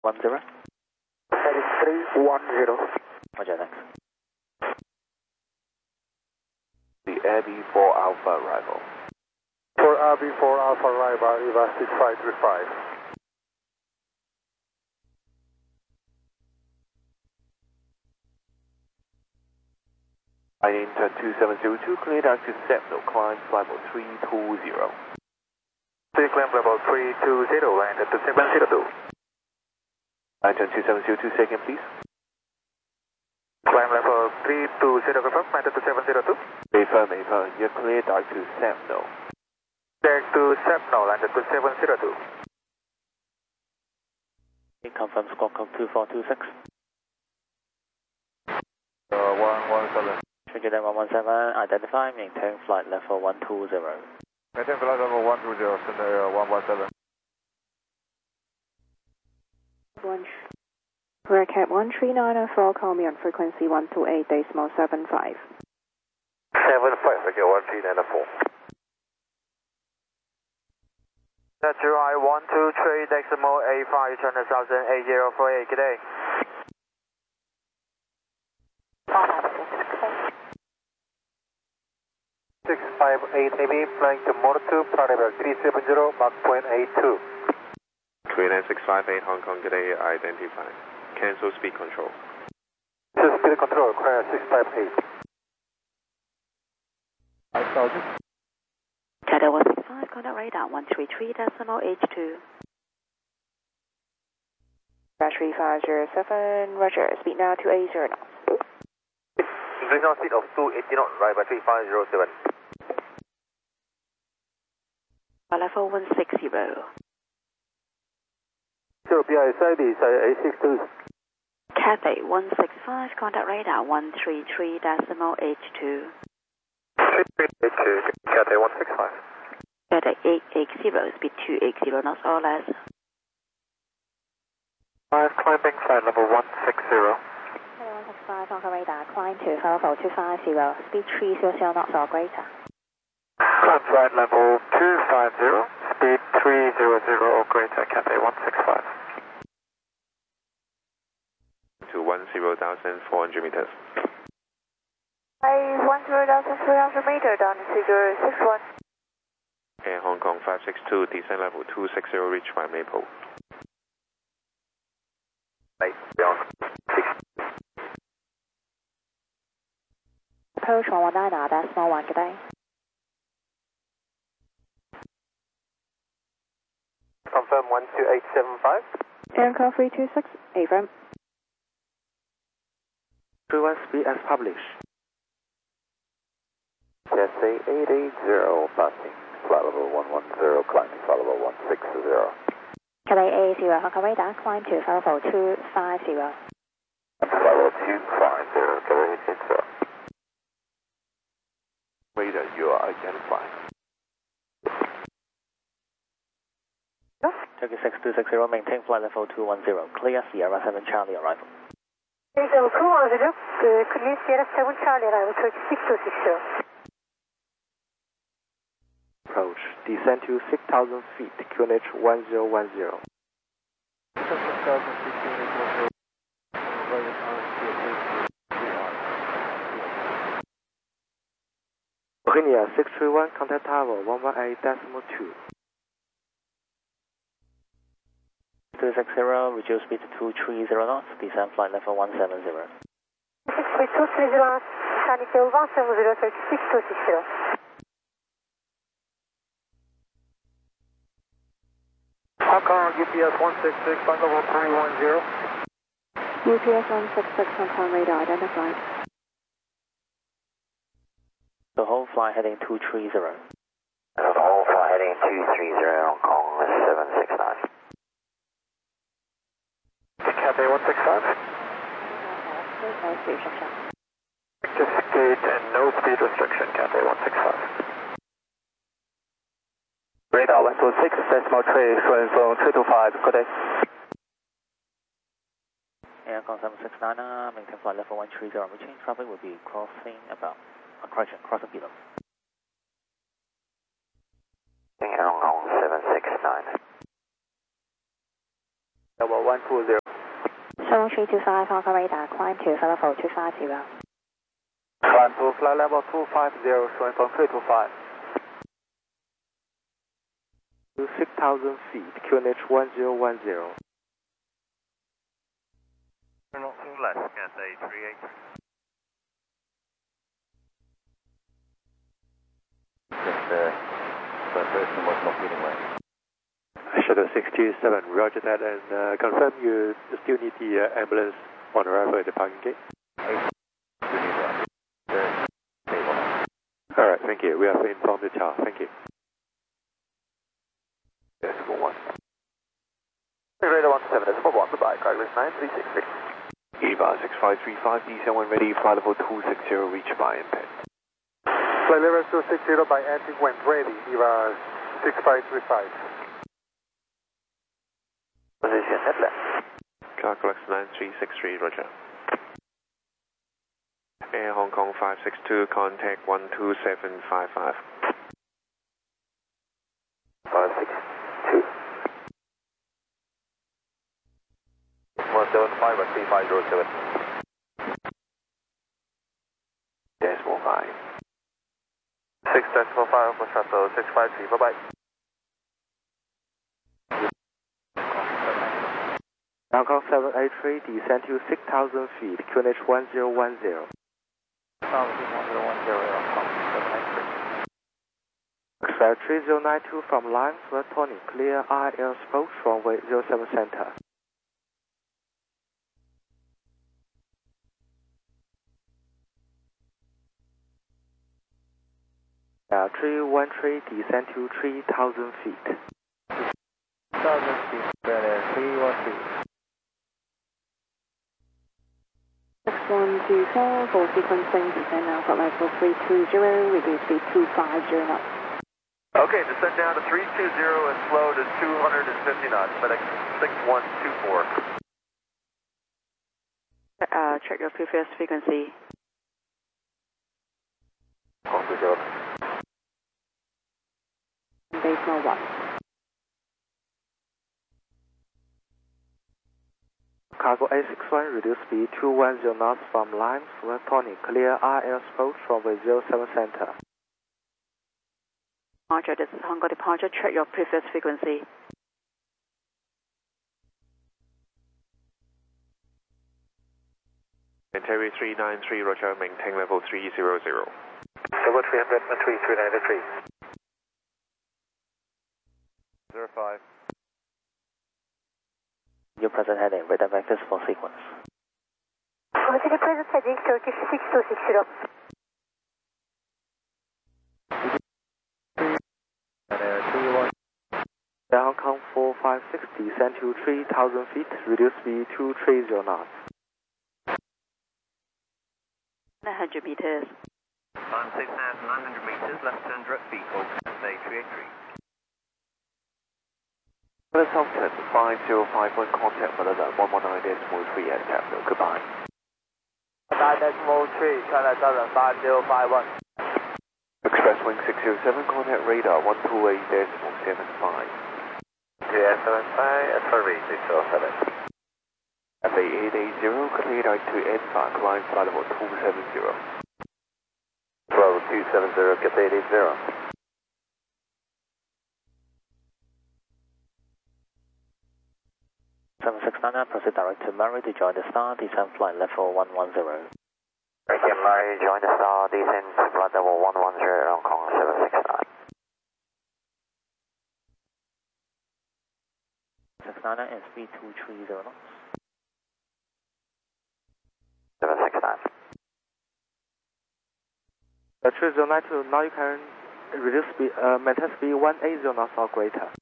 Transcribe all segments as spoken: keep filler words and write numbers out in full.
one zero. That is three one zero. Roger, thanks. The Air B four Alpha arrival. For R B four Alpha arrival, Eva six five three five. I enter two seven zero two, cleared out to Sentinel, climb level three two zero. Climb level three two zero, land at two seven zero two. I enter two seven zero two, second please. Climb level three two zero, confirm, land at two seven zero two. Affirm, affirm, you're cleared out to Sentinel. Back to Sentinel, land at two seven zero two. Confirm squawk code two four two six. Uh, one one seven. Trinidad one one seven, identify, maintain flight level one two zero. Maintain flight level one two zero, scenario one one seven. One, Red Cat one three nine four, call me on frequency one two eight decimal seven five. seven five, okay, one three nine four. That's right, one two three decimal eight five, China thousand eight zero four eight, good day. six five eight heavy, flying to Motor two, Private three seven zero, Mach point eight two. three nine six five eight Hong Kong, good day, identified. Cancel speed control. Cancel speed control, require six five eight. five thousand. Cathay one six five, contact radar one three three decimal eight two. Battery five zero seven, Roger, speed now two eight zero knots. Increasing speed of two eighty knots, right, battery five zero seven. Level one six zero. Zero P I S I D, eight six two. Cathay one six five, contact radar one three three decimal eight two. three three eight two, Cathay one six five. Cathay eight eight zero, speed two eight zero knots or less. five climbing, flight level one six zero. Cathay one six five, Hong Kong radar, climb to level two five zero, speed three zero zero knots or greater. Climb flight level two five zero, speed three zero zero or greater, Cathay one six five. To one zero thousand four hundred meters. I one zero thousand three hundred meter down to figure six one. Air Hong Kong five six two, descent level two six zero, reach by Maple. Right, beyond six. Approach one one nine, decimal one, good day. Confirm one two eight seven five. Aircraft three two six, affirm. three one speed as published. Cathay eight eight zero, passing. Flight level one one zero, climbing flight level one six zero. Cathay eight zero, Hong Kong radar, climb to level two five zero. Flight level two five zero, Cathay eight eight zero. Radar, you are identified. Turkey six two six zero, maintain flight level two one zero, clear Sierra seven Charlie arrival. Level two one zero, clear Sierra seven Charlie arrival, Turkey six two six zero. Approach, descend to six thousand feet, Q N H one zero one zero. Virginia six three one, contact tower one one eight decimal two. two six zero, reduce speed to two three zero knots, descend flight level one seven zero. six two three zero, Charlie field one seven zero, Turkey six two six zero. Hong Kong U P S one six six, flight level three one zero. U P S one six six, Hong Kong radar identified. The whole flight heading two three zero. The whole flight heading two three zero, Hong Kong seven six nine. Cathay one six five. No speed restriction. Active gate and no speed restriction, Cathay one six five. Radar one two six, decimal three, showing zone three two five, good day. Air Hong Kong seven six nine, uh, maintain flight level one three zero, reaching traffic will be crossing about, uh, correction, crossing below. Air Hong Kong seven six nine. Level one two zero. seven three two five, Hong Kong radar, climb to flight level two five zero. Climb to flight level two five zero, showing from three two five. To six thousand feet, Q N H one zero one zero. Not too less, Cathay three eight. Just uh, the person was not feeling well. Shuttle six two seven, roger that, and uh, confirm you still need the uh, ambulance on arrival at the parking gate. Alright, thank you. We have informed the child. Thank you. Decimal one. Radar one seven, decimal one, goodbye, Craigslist nine three six three. E V A six five three five, D seven ready, flight level two six zero, reach by impact. Flight level two six zero by ending when ready, E V A six five three five. Position at left. Calculus nine three six three, roger. Air Hong Kong five six two, contact one two seven five five. five six two. one seven five or three five zero seven. Decimal five. six decimal five for shuttle six five three, bye bye. Hong Kong seven eight three, descend to six thousand feet, Q N H one zero one zero. one zero one zero, seven eight three. Expect three zero nine two from lines, red Tony, clear I L approach runway zero seven center. Uh, three one three, descend to three thousand feet. one thousand feet, better, three one three. six one two four, for sequencing, descend now flight level three two zero, reduce speed two five zero knots. Okay, descend down to three two zero and slow to two hundred fifty knots, FedEx six one two four. Uh, check your previous frequency. Copy, zero. Decimal one. Cargo A six one, reduce speed two one zero knots from lines, red Tony, clear I L approach runway zero seven center. Roger, this is Hong Kong departure, check your previous frequency. Terry three nine three, roger, maintain level three zero zero. Level three hundred, three three nine three. zero five. Your present heading, radar vectors for sequence. Positive present heading, Turkish six two six zero. Hong Kong four five six, descend to three thousand feet, reduce speed two three zero knots. nine hundred meters. Climb six thousand nine hundred meters, left turn direct vehicle, Cathay three eight three. Southend five zero five one, contact for the one one nine decimal three at Capital, goodbye. nine decimal three, China Southern five zero five one. Express wing six zero seven, contact radar one two eight decimal seven five. Yeah, seven five, S R V six zero seven. F A eight eight zero, cleared out to Edinburgh, climb flight level two seven zero. Bravo two seven zero, Cathay eight eight zero. seven six nine, proceed direct to Murray to join the star, descend flight level one one zero. Okay, Murray, join the star, descend flight level one one zero, Hong Kong seven six nine. six nine and speed two three zero knots. seven six nine. Uh, three zero nine two, now you can reduce speed, uh, maintain speed one eighty knots or greater.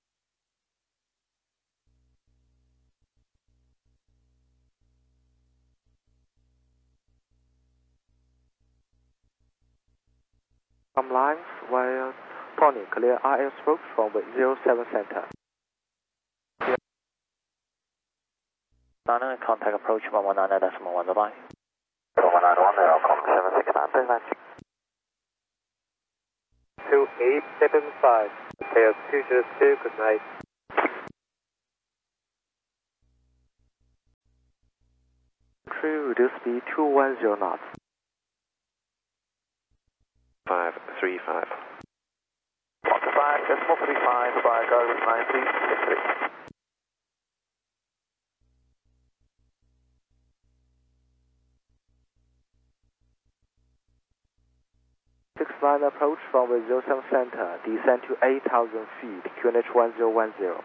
From lines via Tony, clear I L approach runway zero seven center. Niner, contact approach one one nine decimal one, bye bye. one one nine one, Hong Kong seven six nine, please land. two eight seven five, Tail two zero two, good night. three, reduce speed two one zero knots. five three five. one to five, decimal three five, goodbye, go with nine three six three. six line approach from the zero seven center, descend to eight thousand feet, Q N H one zero one zero.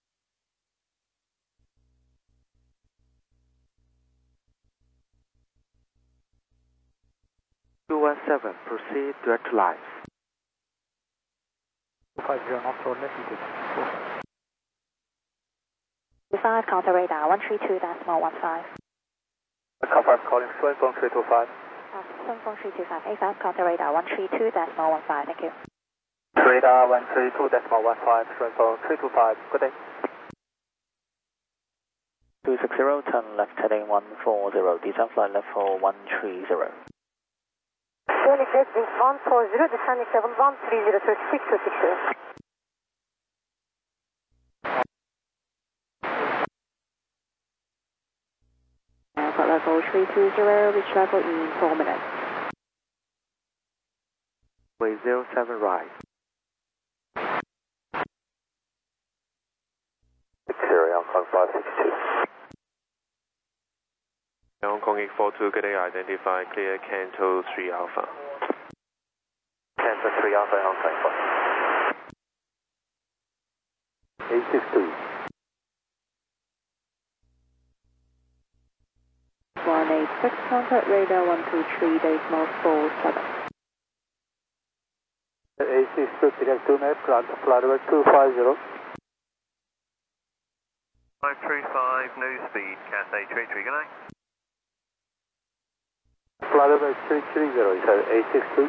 two one seven, proceed direct lines. five zero knots or less. five, counter radar, one three two decimal one five. Car five calling, Swan Phone three two five. Sun Phone three two five, A five, counter radar, one three two decimal one five, thank you. Radar one three two decimal one five, Swan Phone three two five, good day. two six zero, turn left heading one four zero, descend flight level one three zero. Phoenix Edwin one four zero, descending seven one three zero two six two six zero. Airport level three two zero, reach level in four minutes. Way zero seven right. six zero, Hong Kong five six two. Hong Kong eight four two, good day, identify clear Canto three Alpha. Canto three Alpha, Hong Kong five. eight six two. one eight six, contact radar one two three, decimal four seven. eight six two, direct two net, flight level two five zero. five three five, no speed, Cathay three three, good night. Flight level three three zero, you said eight six two.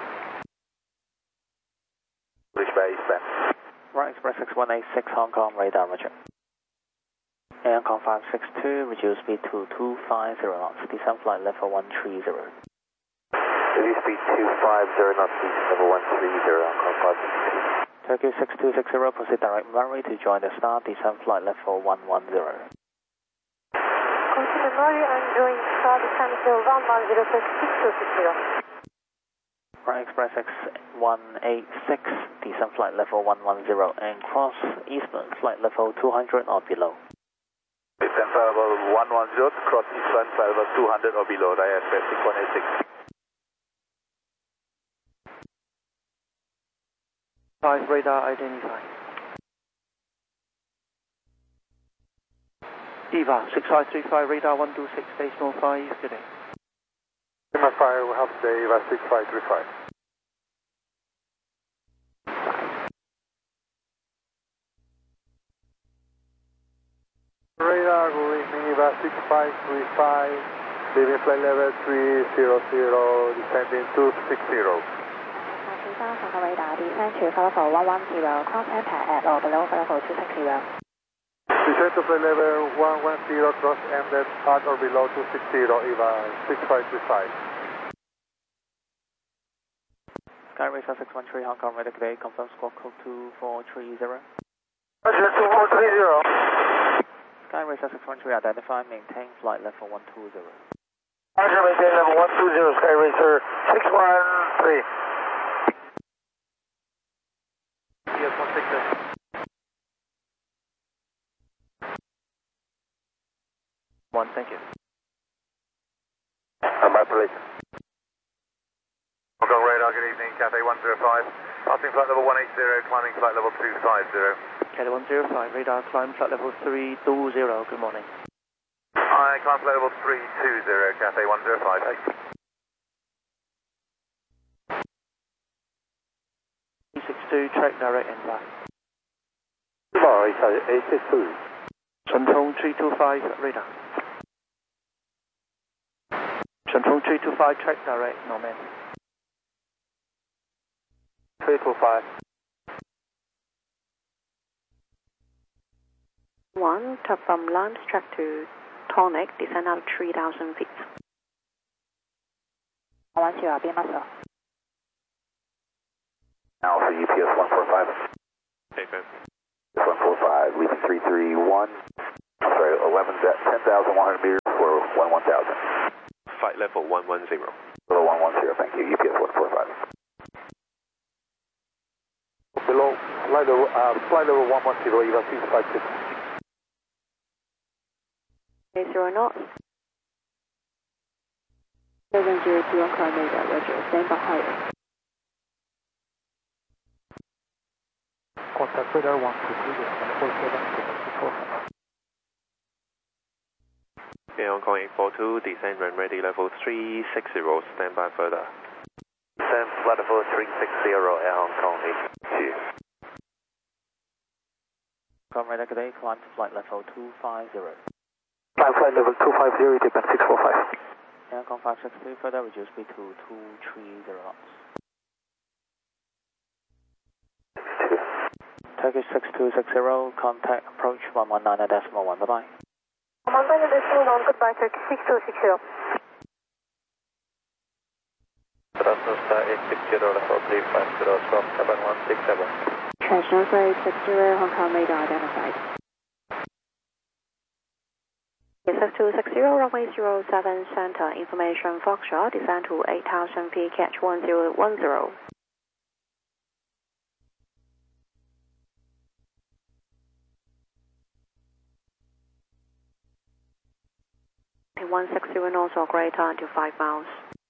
Reach by eastbound. Right Express six one eight six, Hong Kong radar, roger. Air Hong Kong five six two, reduce speed to two five zero knots, descend flight level one three zero. Reduce speed two five zero knots, level one three zero, Hong Kong five six two. Turkey six two six zero, proceed direct runway to join the star, descend flight level one one zero. Continue Murray and join star, descending level one one zero two six two six zero. Right Express X one eight six, descend flight level one one zero and cross eastbound flight level two hundred or below. Descend flight level one one zero, cross eastbound flight level two hundred or below, I Express six one eight six. five radar identified. Eva six five three five, radar one two six, decimal five, good day. Lima five, we have the Eva six five three five. Radar, good evening, Eva six five three five, leaving flight level three zero zero, descending two six zero. Hong Kong radar, descend to flight level one one zero, cross impact at or below flight level two six zero. Descend to flight level one one zero, cross ended at or below two six zero, Eva six five three five. Sky Racer six one three, Hong Kong radar, today, confirm squawk code two four three zero. Roger, two four three zero. Sky Racer six one three, identify, maintain flight level one two zero. Roger, maintain level one two zero, Sky Racer six one three. Yes, one six zero. One, thank you. I'm up, please. Hong Kong radar, good evening, Cathay one zero five. Passing flight level one eight zero, climbing flight level two five zero. Cathay one zero five, radar climb flight level three two zero, good morning. I climb flight level three two zero, Cathay one zero five. Hey. eight six two, track direct inbound. Tomorrow, eight six two. Sun Phone three two five, radar. Sun Phone three two five, track direct, no man. three two five. One, top from Lamb's track to Tonic, descend out three thousand feet. one zero, be muscle. Alpha U P S one four five. Hey, good. one four five, leaving three three one. Sorry, eleven, ten thousand one hundred meters for one one thousand. flight level one one zero. Below one one zero, thank you. U P S one four five. Below flight level, uh, flight level one one zero, Eva six five six. eight zero knots. seven zero two on climb radar, roger. Stand by higher. Contact radar one two three, four seven six four five. Air Hong Kong eight four two, descend run ready level three six zero, stand by further. Descend flight level three six zero, Air Hong Kong eight two. Come radar today, climb to flight level two five zero. Climb flight level two five zero, depend six four five. Air Hong Kong five six two, further reduce speed to two three zero knots. Turkish six two six zero, contact approach one one nine decimal one, bye bye. one one nine decimal one, goodbye, Turkish six two six zero. Krasnosta eight six zero, level three five zero, stop seven one six seven. Transnova eight six zero, Hong Kong radar identified. six two six zero, runway zero seven center, information Foxtrot, descend to eight thousand feet, catch one zero one zero. one six zero knots or greater until five miles.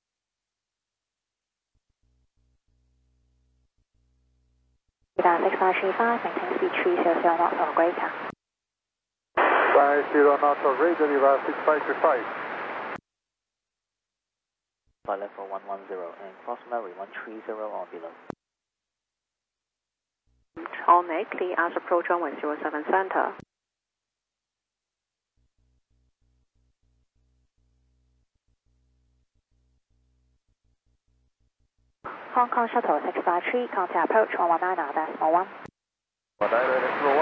Radar six five three five, maintain speed three zero zero knots or greater. five zero knots or radar, Eva six five three five. Flight level one one zero and cross Mary one three zero or below. Onic, clear as approach runway zero seven center. Hong Kong Shuttle six five three, contact approach one one nine decimal one. one nine decimal one.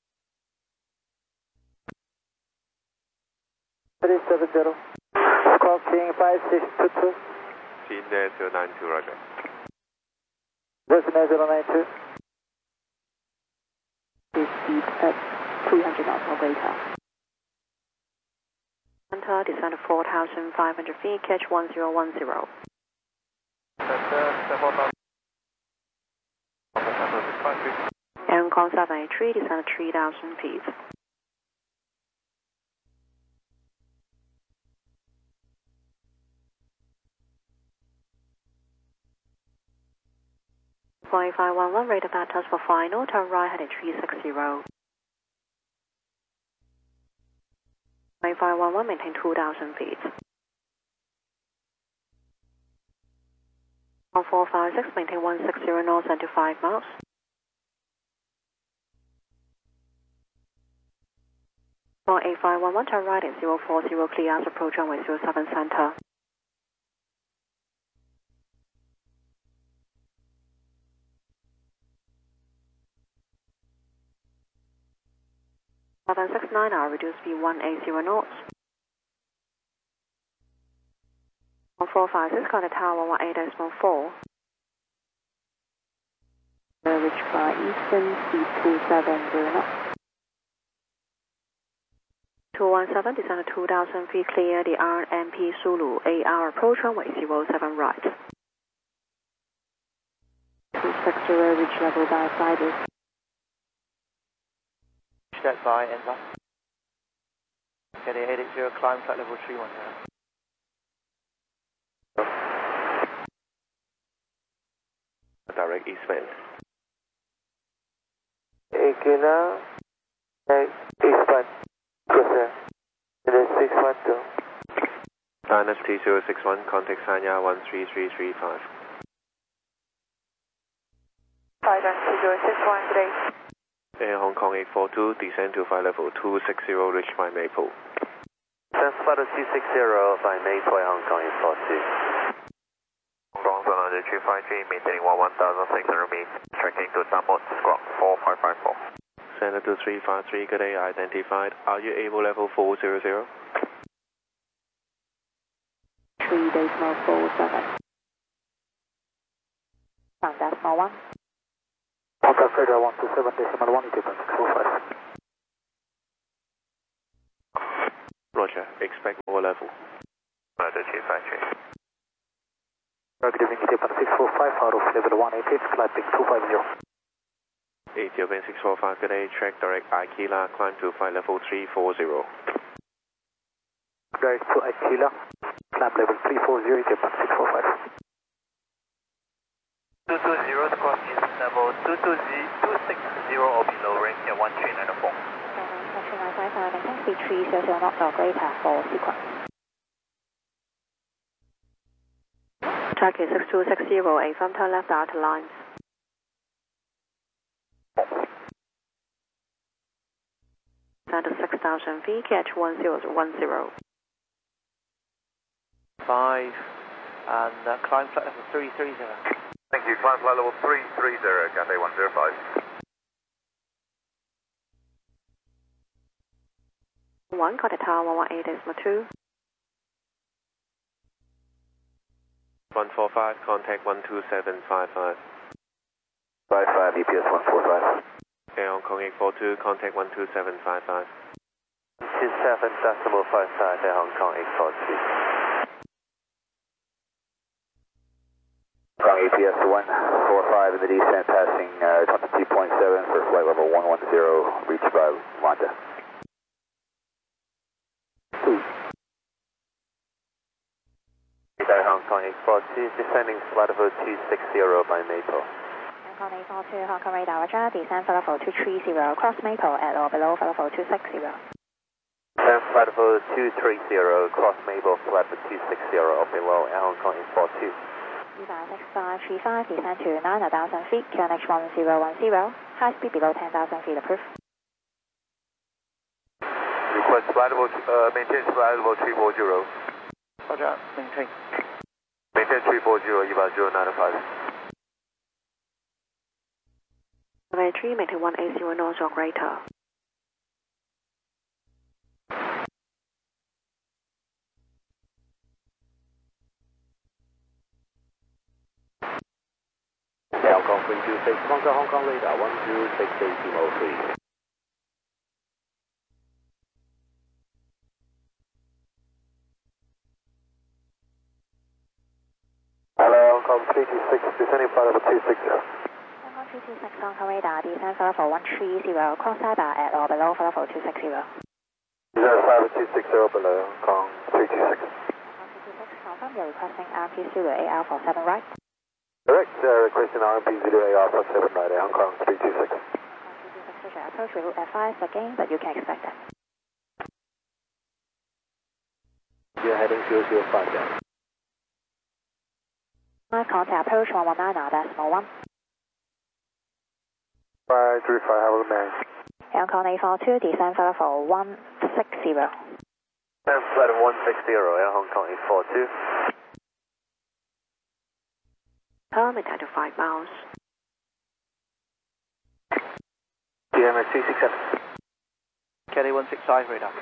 three seven zero. Crossing five six two two. Gene there zero nine two, roger. Decimal zero nine two. Speed at three hundred knots or greater. Center, descend to four thousand five hundred feet, catch one zero one zero. Air Hong Kong seven eight three, descend to three thousand feet. Flying five one one, radar battles for final, turn right heading three six zero. Flying five one one, maintain two thousand feet. one four five six, maintain one six zero knots until five miles. Flight eight five one one, turn right at zero four zero, clear as approach runway zero seven center. seven six nine hour, reduce speed one eight zero knots. one four five six, contact tower one one eight decimal four. Reach by Eastern, speed two seven zero knots. two one seven, descend to two thousand feet, clear the R M P Zulu, eight hour approach runway zero seven right. two six zero, reach level by Friday. Jet by Enva. Getting eight eight zero, climb flight level three one zero. Direct eastbound. Ekila, eastbound. Crossing. It is six one two. Dynasty zero six one, contact Sanya one three three three five. Five Dynasty zero six one, good day. Air Hong Kong eight four two, descend to flight level two six zero, reach by Maple. Descend flight level two six zero by Maple, Air Hong Kong eight four two. Hong Kong seven hundred three five three, maintaining one one thousand six hundred meters, tracking to Tamot, squawk four five five four. Center to three five three, good day, identified. Are you able level four zero zero? three decimal four seven. One decimal one. Contact radar one two seven decimal one, depend six four five. Roger, expect more level. Roger, two five good evening, Ethiopian six four five, out of level one eight eight, flight big two five zero. Ethiopian six four five, good day, track direct Aquila, climb to flight level three four zero. Direct to Aquila, climb level three four zero, Ethiopian six four five. two two zero, cross is level two two six zero or below, range at one three nine four. three nine five five, maintain speed three zero zero knots or greater for sequence. Track is six two six zero, a firm turn left outer lines. At six thousand feet, catch one zero one zero. five, and uh, climb flight level three three zero. Thank you, climb flight level three three zero, Cathay one zero five. one, contact tower one one eight decimal two. one four five, contact one two seven five five. five five, E P S one four five. Air Hong Kong eight four two, contact one two seven five five. two seven decimal five five, Air Hong Kong eight four two. Hong Kong E P S one four five in the descent, passing uh, twenty-two point seven for flight level one one zero, reached by Wanda. Air Hong Kong eight four two, descending flight level two six zero by Maple. Hong Kong eight four two, Hong Kong radar, Roger, descend flight level two three zero, cross Maple at or below flight level two six zero. Descend flight level two three zero, cross Maple, flight level two six zero or below, Air Hong Kong eight four two. six five three five, descend to nine thousand feet, Q N H one zero one zero, high speed below ten thousand feet approved. Request flight level, uh, maintain flight level three four zero. Roger, maintain. Maintain three four zero, E V A zero nine five. Runway three, maintain one eight zero knots or greater. Hong Kong three two six, contact Hong Kong radar one zero six eight zero three. Hello, Hong Kong three two six, descending flight level two six zero. Hong Kong three two six, Hong Kong radar, descend flight level one three zero, cross Cyber at or below flight level two six zero. zero five two six zero below, Hong Kong three two six. Hong Kong three two six, confirm you're requesting R P Zulu A Alpha seven right. Correct, uh, requesting R M P zero A Alpha seven right, Hong Kong three two six. Hong Kong three two six, Roger, approach with F five again, but you can expect that. You're heading zero zero five down. Contact approach one one nine decimal one. five three five, have a good night. Hong Kong eight four two, descend flight level one six zero. Descend flight level one six zero, Air Hong Kong eight four two. Permit at five miles. D M S two six seven. Kelly one six five radar.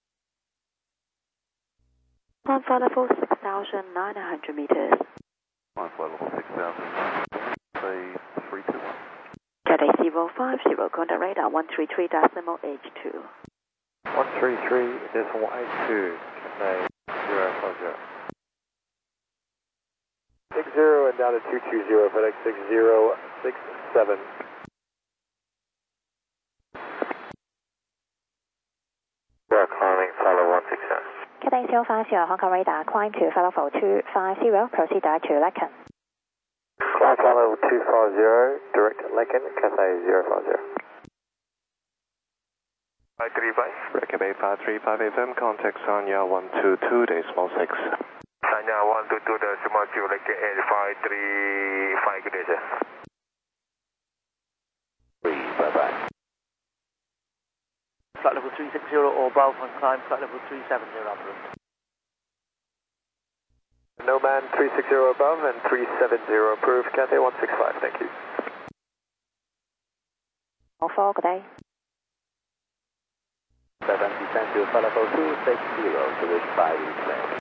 Climb flight level six thousand nine hundred meters. Climb flight level six thousand, say three two one. Cathay zero five zero, contact radar one three three decimal H two. one three three decimal eight two, Cathay zero five zero. six zero and down to two two zero, FedEx six zero six seven. We're climbing flight level one six seven. Cathay zero five zero, Hong Kong radar, climb to flight level two five zero, proceed direct to Lecken. Climb flight level two five zero, direct to Lecken, Cathay zero five zero. five three five. Recap eight five three five F M, contact Sanya one two two decimal six. Sanya one two two decimal two, like eight five three five, good day, sir. Three, bye bye. Flight level three six zero or above on climb flight level three seven zero approved. Nomad three six zero above and three seven zero approved, Cathay one six five, thank you. All four, good day. seven, descend to flight level two six zero to reach five reclaim.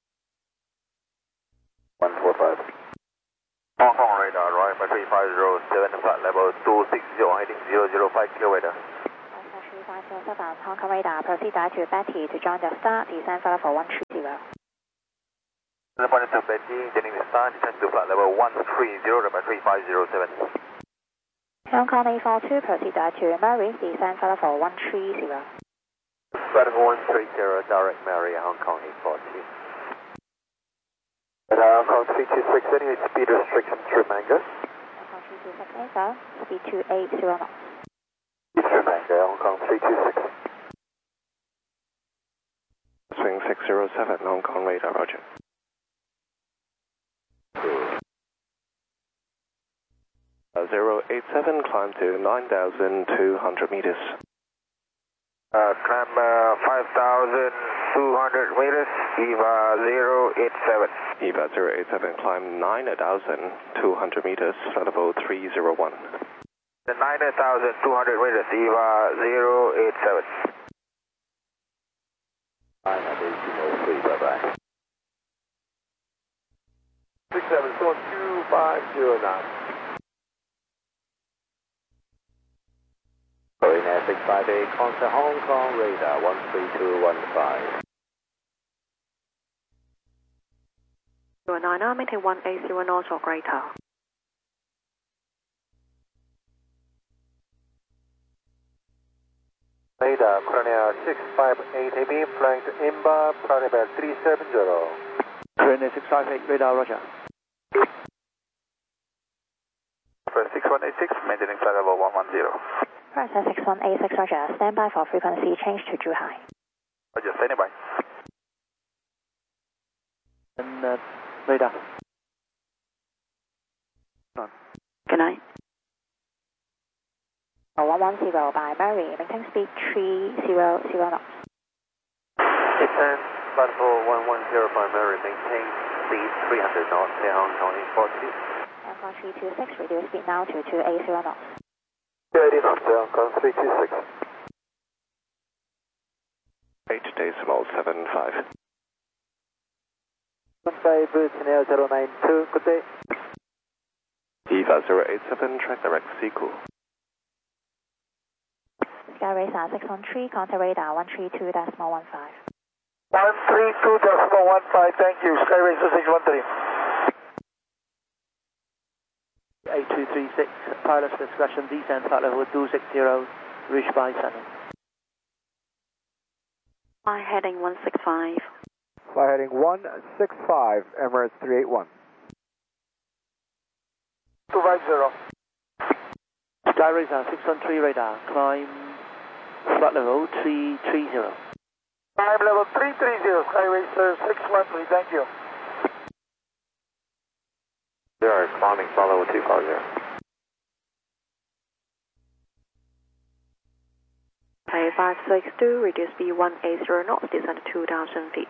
one four five. Hong Kong radar, right, by three five zero seven, flight level two six zero, heading zero zero five kilometer. three five zero seven, Hong Kong radar, proceed direct to Betty to join the start, descend flight level one three zero. Departing to Beijing, getting the start, descend to flight level one three zero, by three five zero seven. Hong Kong eight four two, proceed direct to Mary, descend flight level one three zero. Flight level one three zero, direct Mary, Hong Kong eight four two. And Hong Kong three two six, any speed restriction through Mango? Hong Kong three two six, Echo, speed two eight zero knots. Through Mango, Hong Kong three two six. Swing six zero seven, Hong Kong radar, roger. zero eight seven, climb to nine thousand two hundred meters. Uh, climb uh, five thousand two hundred meters, E V A zero eight seven. E V A zero eight seven, climb nine thousand two hundred meters, flight level three zero one. The nine thousand two hundred meters, E V A zero eight seven. I'm at eight two oh three, bye bye. six seven four two five zero nine. Going at six five eight, contact Hong Kong radar one three two one five. zero nine nine, maintain one eight zero knots or greater. Radar, Korea six five eight A B, flying to Imba, Pranival three seven zero. Korea six five eight, radar, roger. For six one eight six, maintaining flight level one one zero. Press six one eight six, roger. Stand by for frequency change to Zhuhai. Roger, standing by. And uh, radar. Good night. one one zero by Mary, maintain speed three zero zero knots. Descend, flight level one one zero by Mary, maintain speed three hundred knots, Air Hong Kong eight four two. Hong Kong three two six, reduce speed now to two eight zero knots. two eighty knots, Air Hong Kong three two six. eight decimal seven five. five, Chennai zero nine two, good day. E V A zero eight seven, track direct Sequel. Sky Racer six one three, contact radar one three two decimal one five. one three two decimal one five, thank you. Sky Racer six one three. eight two three six, pilot's discretion, descend flight level two six zero, reach by seven. Fly heading one six five. Fly heading one six five, Emirates three eight one. two five zero. Sky Racer six one three, radar, climb flight level three three zero. Climb level three three zero, Sky Racer six one three, thank you. They are climbing flight level two five zero. K five six two, reduce speed one eight zero knots, descend to two thousand feet.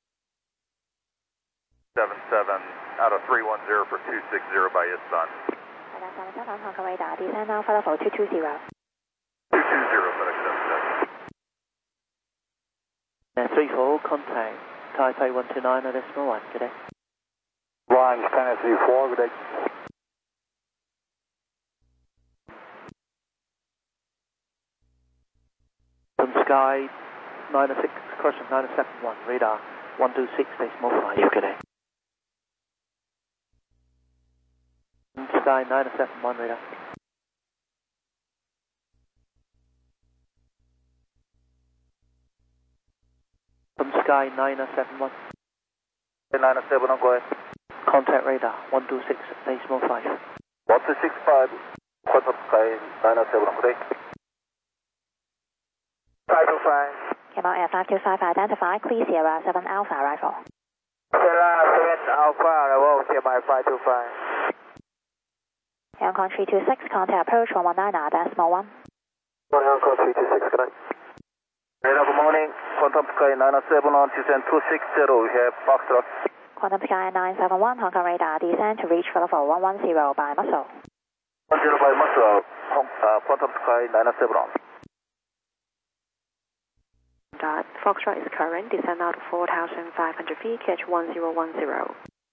seven seven out of three one zero for two six zero by his son. seven seven, Hong Kong radar, descend now flight level two two zero. two two zero, FedEx seven seven. Uh, three four, contact Taipei one two nine, decimal one, good day. One, China three four, good day. From Sky nine six, crossing nine seven one, radar one two six, decimal five, good day. From Sky nine seven one, radar. From Sky nine seven one. nine seven one, go ahead. Contact radar one two six, decimal five. one two six five, contact Sky nine seven one, good day. five two five. Cable Air five two five, identify, clear Sierra seven Alpha rifle. Sierra seven Alpha, level Sierra five two five. Hong Kong three two six, contact approach one one nine, decimal one. Hong Kong three two six, good night. Radar, good morning. Quantum Sky nine seven one, descend two six zero, we have Foxtrot. Quantum Sky nine seven one, Hong Kong radar, descend to reach flight level one one zero by muscle. one zero by muscle, Hong, uh, Quantum Sky nine seven one. Dot, Foxtrot is current, descend out to four thousand five hundred feet, catch one zero one zero.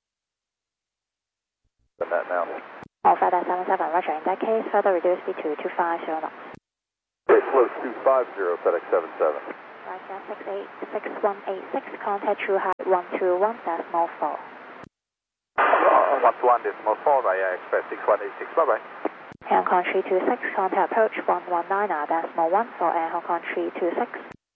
Send that now. All FedEx seven seven, roger. In that case, further reduce speed to two five zero knots. Okay, slow two five zero, FedEx seven seven. Right, six eight six one eight six, contact true height one two one decimal four. uh, one one decimal four, via Express six one eight six, bye bye. Air Hong Kong three two six, contact approach one one nine R decimal one for Air Hong Kong three two six.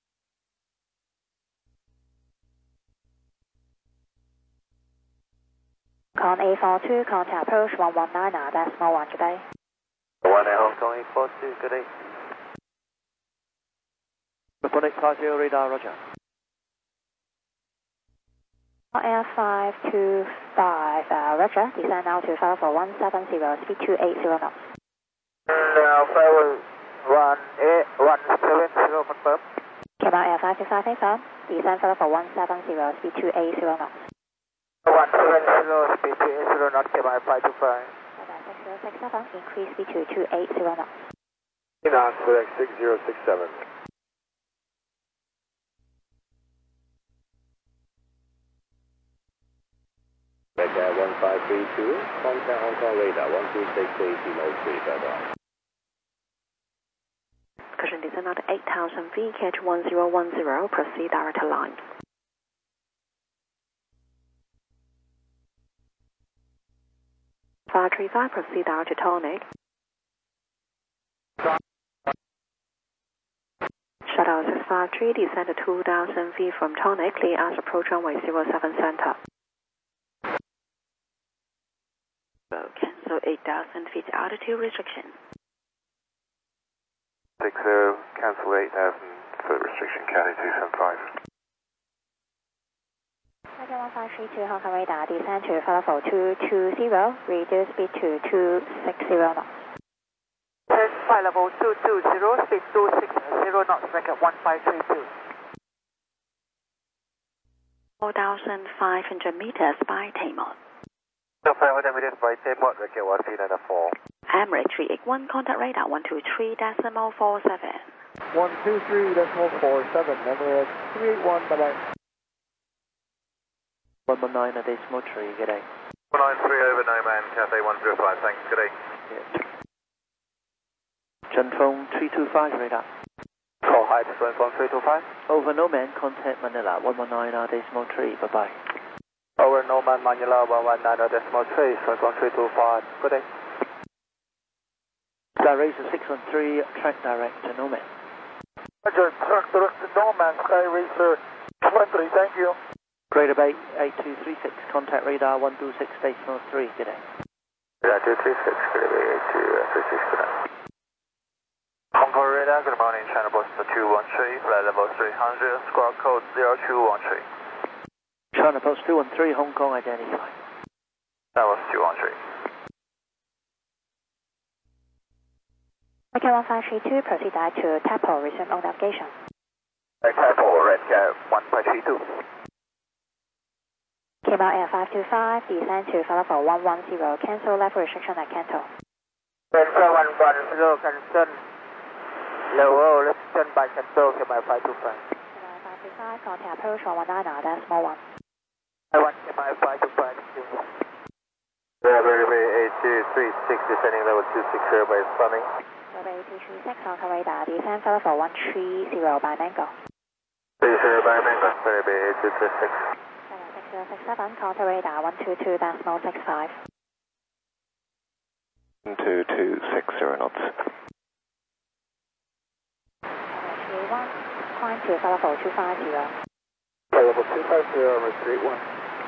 Con A four two, contact approach one one nine R decimal one, good day. one Air Hong Kong eight four two, good day. Republic five zero radar, roger. Air five two five, uh, roger, descend now to five four one seven zero, speed two eight zero knots. Now five one eight one seven zero, confirm. Came out Air five two five, confirm, descend five four one seven zero, speed two eight zero knots. one seven zero, speed two eight zero knots, came out five two five. six zero six seven, increase speed to two eight zero knots. Knots, FedEx six zero six seven. At one five three two, contact Hong Kong radar one two six decimal three, bye bye. Cushion descend at eight thousand feet, catch one zero one zero, proceed direct line. five three five, proceed direct to Tonic. Shuttle six five three, descend to two thousand feet from Tonic, clear as approach runway zero seven center. Cancel eight thousand feet altitude restriction. six zero, cancel eight thousand foot restriction, Cali two seven five. Tiger one five three two, Hong Kong radar, descend to five four two two zero, reduce speed to two six zero knots. Turn flight level two two zero, speed two six zero knots, bracket one five three two. four thousand five hundred meters by Taymon. So five hundred meters by Taymon, bracket one three nine four. Emirates three eight one, contact radar one two three decimal four seven. one two three decimal four seven, Emirates three eight one, bye bye. one one nine decimal three, good day. one nine three over Nomad, Cathay one zero five, thanks, good day. Yeah. Chunfeng three two five radar. Call high to Chunfeng three two five. Over Nomad, contact Manila one one nine decimal three, bye bye. Over Nomad Manila one one nine decimal three, Chunfeng three two five, good day. Sky Racer six one three, track direct to Nomad. Roger, track direct to Nomad, Sky Racer six one three, thank you. Greater Bay eight two three six, contact radar one two six decimal three, good day. eight two three six, Greater Bay eight two three six, good day. Hong Kong radar, good morning, China Boston two one three, flight level three hundred, squawk code zero two one three. China Post two one three, Hong Kong identified. That was two one three. Okay, one five three two, proceed direct to Tapo, resume on navigation. Red Tapo, Red Cat one five three two. Came out Air five two five, descend to five four one one zero, cancel left restriction at Canton. Cancel one one zero, cancel. Lower restriction by Canton, came out five two five. five two five, contact approach one one nine R decimal one. I want came out five two five, Greater Bay eight two three six, descending level two six zero by Sunny. Greater Bay eight two three six, Hong Kong radar, descend five four one three zero by Mango. three zero by Mango, Greater Bay eight two three six. six zero six seven, contact radar one two two decimal six five. one two two six zero knots. three one, climb to five four two five zero. Level two five zero, three one.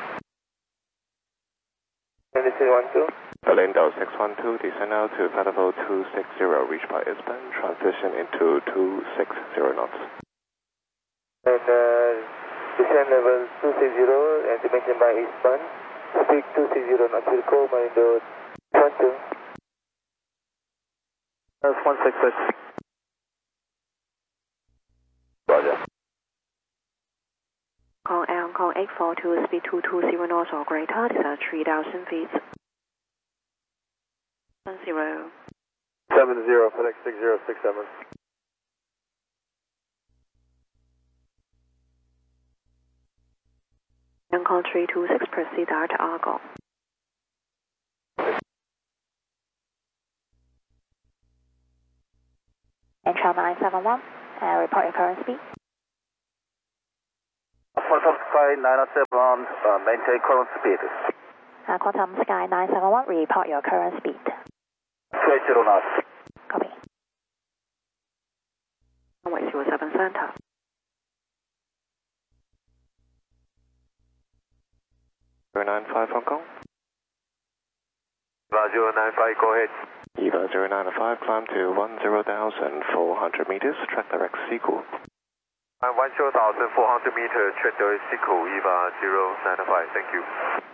one two. Berlin Delta six one two, descend now to level two six zero, reach by Eastbound, transition into two six zero knots. And uh, descend level two six zero and dimension by Eastbound, speed two six zero knots, will call my door one two. That's one six six. Roger. Kong Air Hong Kong eight four two, speed two two zero knots or greater, descend three thousand feet. Zero. seven zero, FedEx six zero six seven. Hong Kong three two six, proceed direct to Argonne. Incheon nine seven one, uh, report your current speed. For top flight nine oh seven, uh, maintain current speed. Uh, Quantum Sky nine seven one, report your current speed. two eight zero knots. Copy. Runway zero seven center. zero nine five Hong Kong. Eva zero nine five, go ahead. Eva zero nine five, climb to one zero thousand four hundred meters, track direct Sequel. one zero thousand four hundred meters, track direct Sequel, Eva zero nine five, thank you.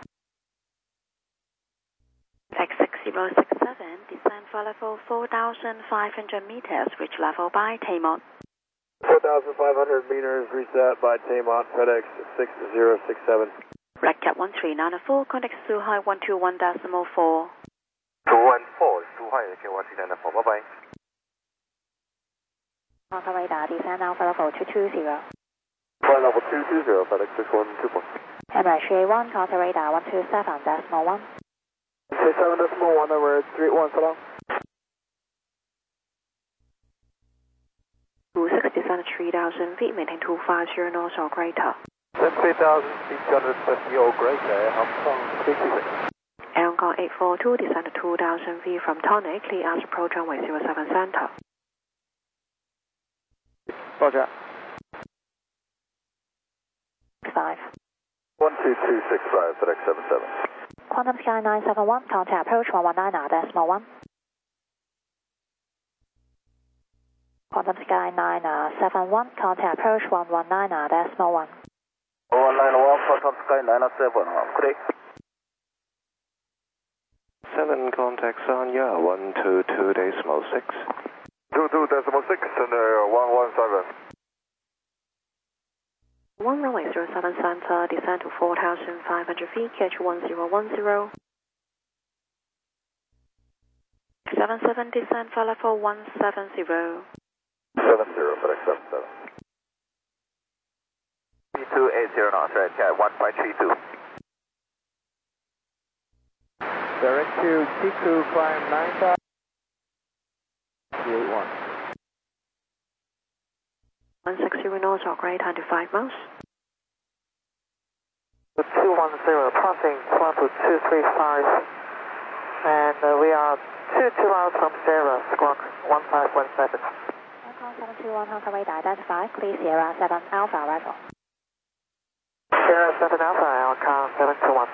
Flight six zero six seven, descend for level four thousand five hundred meters, reach level by Taymont. four thousand five hundred meters, reset by Taymont, FedEx six zero six seven. Red Cat one three nine four, contact Suhai one two one decimal four. two one four, Suhai one two nine four, bye bye. Hong Kong radar, descend Alpha level two two zero. Flight level two two zero, FedEx six one two four. Emirates three eight one, contact radar one two seven decimal one. two seven decimal one, Emirates three eight one, so long. two six, descend three thousand feet, maintain two five zero knots or greater. Then three thousand feet, two hundred fifty or greater, Hong Kong sixty-six. Air Hong Kong eight four two, descend two thousand feet from Tonic, clear as approach runway zero seven center. Roger. five. one two two six five, FedEx seven seven. Quantum Sky nine seven one, contact approach one one nine decimal one. Quantum Sky nine seven one, contact approach one one nine decimal one. one nine one, Quantum Sky nine seven, great. seven contacts on ya, one two two decimal six. two two decimal six and uh, one one seven. one runway zero seven center, descend to four thousand five hundred feet, catch one zero one zero. seven seven, descend for level one seven zero. seven zero, FedEx seven seven. two eight zero knots, Red Cat one five three two. Direct to T two, climb nine thousand. three eight one. one six zero knots or greater, one hundred five miles. two one zero, passing one to two three five. And uh, we are two two miles from Sierra, squawk one five one seven. Hong Kong seven two one, Hong Kong radar, identify, clear Sierra seven Alpha arrival. Sierra seven Alpha, Hong Kong seven two one.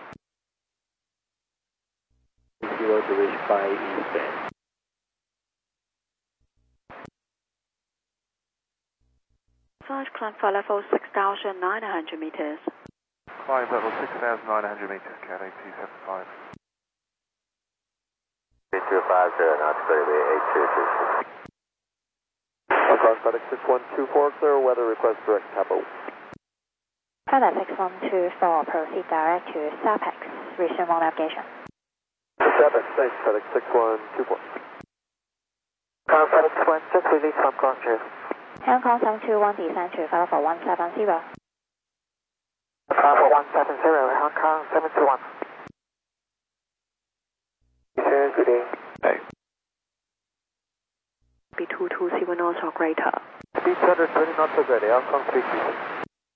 Zero to reach five eastbound. Flight climb for level six thousand nine hundred meters. Climb level six thousand nine hundred meters, Cat eight two seven five. eight two five zero knots, clearway eight two two six. Hong Kong FedEx six one two four, clear weather request direct Capo. FedEx six one two four, proceed direct to SAPEX, resume on navigation. SAPEX, thanks, FedEx six one two four. Car FedEx one, just released from Guangzhou. Hong Kong seven two one, descend to level one seven zero. Level one seven zero, Hong Kong seven two one. Good day. Hey. Be two two zero knots or greater. Speed two hundred twenty knots or greater, Hong Kong three two six.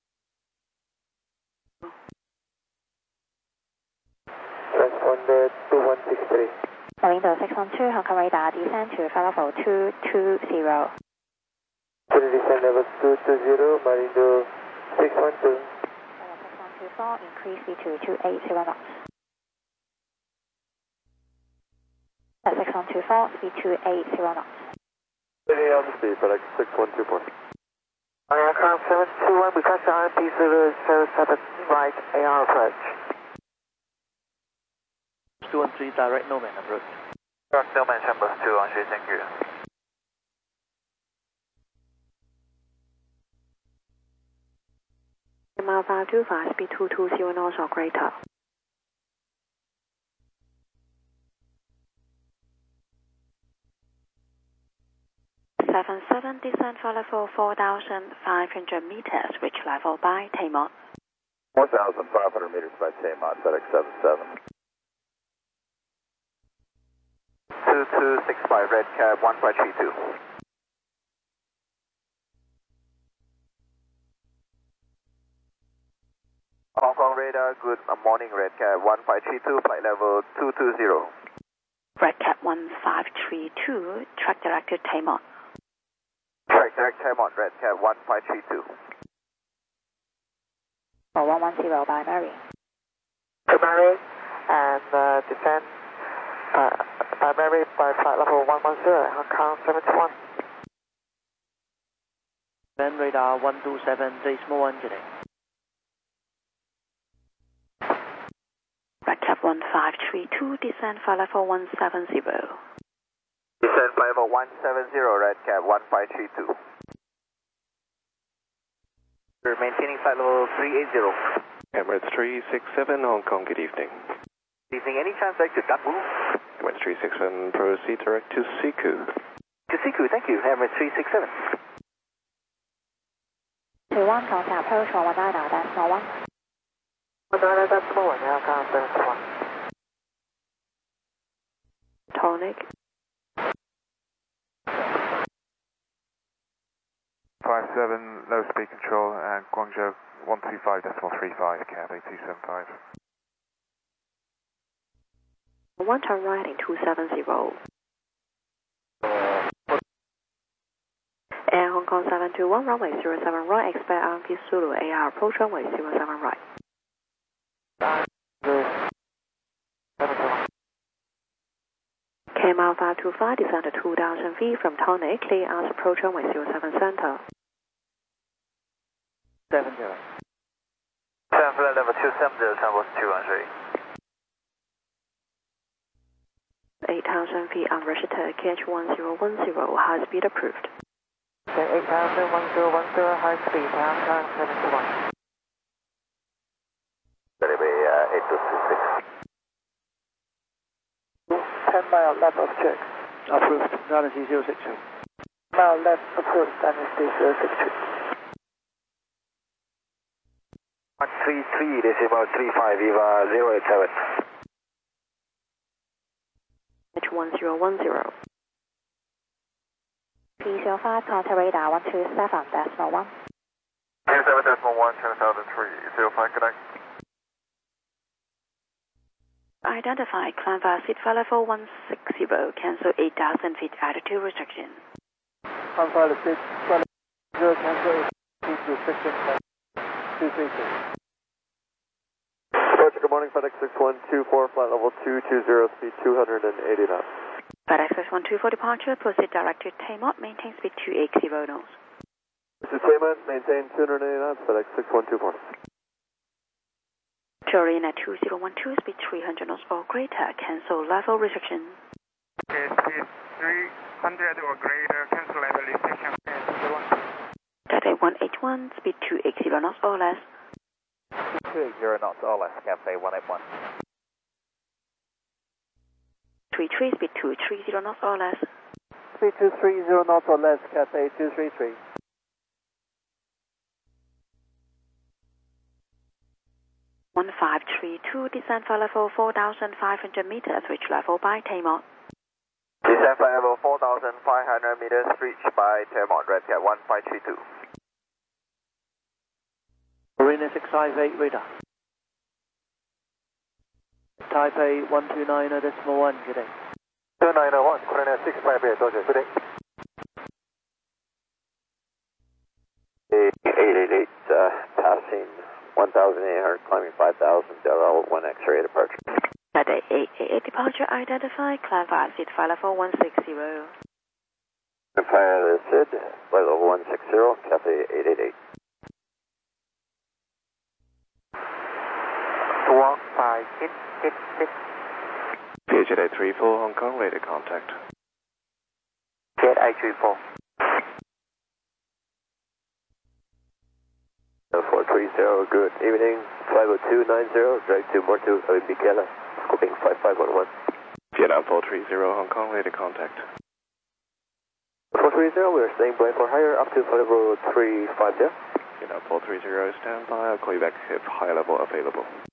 Transponder two one six three. Window six one two, Hong Kong radar, descend to level two two zero. Descend level two two zero, Marindo six one two. six one two four, increase speed to two eight zero knots. six one two four, speed two eight zero knots. Ready on the speed, FedEx six one two four. Hong Kong seven two one, request R M P zero zero seven, right A R approach. two one three, direct Nomad approach. Direct Nomad Chamber two one three, thank you. Mile five two five, speed two two zero knots or greater. seven seven, descend for level four thousand five hundred meters, reach level by Taymont. four thousand five hundred meters by Taymont, FedEx seven seven. two two six five, Red Cab one five three two. Hong Kong radar, good morning, Redcat one five three two, flight level two two zero. Redcat one five three two, track directed Taimon. Track direct Taimon, Redcat one five three two. For one one zero by Mary. Mary, and uh, descend uh, by Mary by flight level one one zero, Hong Kong seventy-one. Band radar one two seven, decimal one, good day. Redcat one five three two, descend flight level one seven zero. Descend flight level one seven zero, Redcat one five three two. We're maintaining flight level three eight zero. Emirates three six seven, Hong Kong, good evening. Good evening, any chance I could duck move? Emirates three six seven, proceed direct to Siku. To Siku, thank you, Emirates three six seven. two one, contact approach one one nine, decimal one. one nine, decimal one, Hong Kong seventy-one. Tonic. five seven, low speed control, and Guangzhou one two five decimal three five, Cathay two seven five. One turn right in two seven zero. Air Hong Kong seven two one, runway zero seven right, expect R M P Zulu, A R approach runway zero seven right. K M L five two five, descend to two thousand feet from Tonic, clear as approach runway zero seven center. seven zero. Seven flight level two seven zero, Transport two one three. eight thousand feet unrestricted, K H one zero one zero, high speed approved. eight thousand, one zero one zero, high speed, Hong Kong seventy-one. That'll be uh, eight two two six. ten mile left of check. Approved, Dynasty zero six two. Mile left approved, Dynasty zero six two. one three three, decimal three five, Viva zero eight seven. H one zero one zero. P zero five, contact radar one two seven, decimal one. two seven decimal one, ten thousand three, zero five, connect. Identify, climb via seat flight level one six zero, cancel eight thousand feet altitude restriction. Climb via seat flight level zero, cancel eight feet restriction, two three two. Departure, good morning, FedEx six one two four, flight level two two zero, speed two hundred eighty knots. FedEx six one two four departure, proceed direct to Taimon, maintain speed two eighty knots. This is Taimon, maintain two hundred eighty knots, FedEx six one two four. Turin at two zero one two, speed three hundred knots or greater, cancel level restriction. Okay, speed three hundred or greater, cancel level restriction. Cathay one eight one, speed two eighty knots or less. two eighty knots or less, Cathay one eight one. three three, speed two three zero knots or less. Speed two three zero knots or less, Cathay two three three. one five three two, descend flight level four thousand five hundred meters, reach level by Taimon. Descend flight level four thousand five hundred meters, reached by Taimon, Redcat one five three two. Marina six five eight, radar. Taipei one two nine, decimal one, good day. two nine zero one, Marina six five eight, Doja, good day. eight eight eight, uh, passing one thousand eight hundred, climbing five thousand, Delta one X-ray departure. Cathay eight eight eight departure, identify, climb via seat flight level one six zero. Fire Sid, flight level one six zero, Cathay eight eight eight. One five hit hit hit. P H eight three four, Hong Kong, radar contact. Jet eight three four. four three zero, good evening, five oh two nine zero, direct to Mortu, Bikela, scoping five five one one. Vietnam four three zero, Hong Kong, radar contact. four three zero, we are staying by for higher up to flight level three five zero. Vietnam four three zero, stand by, I'll call you back if high level available.